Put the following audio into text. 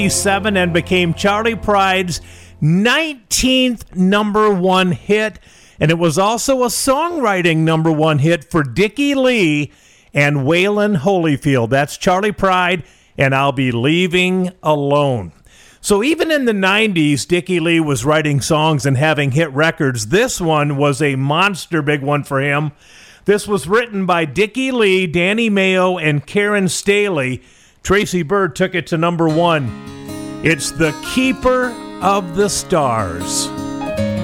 1987 and became Charley Pride's 19th number one hit. And it was also a songwriting number one hit for Dickie Lee and Waylon Holyfield. That's Charley Pride and I'll Be Leaving Alone. So even in the 90s, Dickie Lee was writing songs and having hit records. This one was a monster big one for him. This was written by Dickie Lee, Danny Mayo, and Karen Staley. Tracy Byrd took it to number one. It's The Keeper of the Stars.